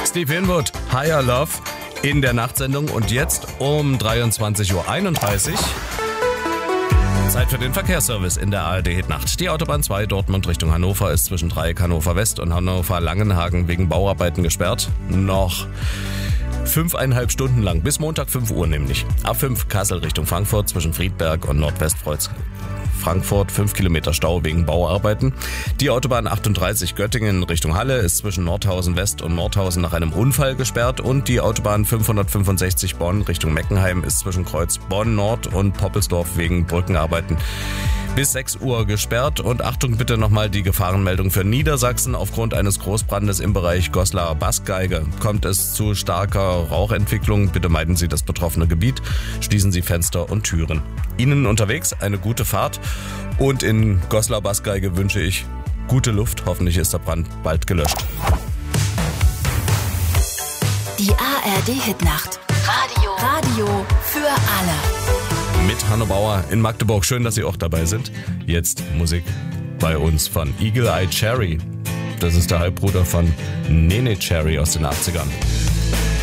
Steve Winwood, Higher Love in der Nachtsendung und jetzt um 23.31 Uhr. Zeit für den Verkehrsservice in der ARD-Hitnacht. Die Autobahn 2 Dortmund Richtung Hannover ist zwischen Dreieck Hannover West und Hannover Langenhagen wegen Bauarbeiten gesperrt. Noch 5,5 Stunden lang, bis Montag 5 Uhr nämlich. A5 Kassel Richtung Frankfurt zwischen Friedberg und Nordwestkreuz Frankfurt 5 Kilometer Stau wegen Bauarbeiten. Die Autobahn 38 Göttingen Richtung Halle ist zwischen Nordhausen West und Nordhausen nach einem Unfall gesperrt und die Autobahn 565 Bonn Richtung Meckenheim ist zwischen Kreuz Bonn Nord und Poppelsdorf wegen Brückenarbeiten bis 6 Uhr gesperrt. Und Achtung bitte nochmal die Gefahrenmeldung für Niedersachsen. Aufgrund eines Großbrandes im Bereich Goslar Bassgeige kommt es zu starker Rauchentwicklung. Bitte meiden Sie das betroffene Gebiet. Schließen Sie Fenster und Türen. Ihnen unterwegs eine gute Fahrt und in Goslar Bassgeige wünsche ich gute Luft. Hoffentlich ist der Brand bald gelöscht. Die ARD-Hitnacht. Radio für alle. Mit Hanno Bauer in Magdeburg. Schön, dass Sie auch dabei sind. Jetzt Musik bei uns von Eagle Eye Cherry. Das ist der Halbbruder von Nene Cherry aus den 80ern.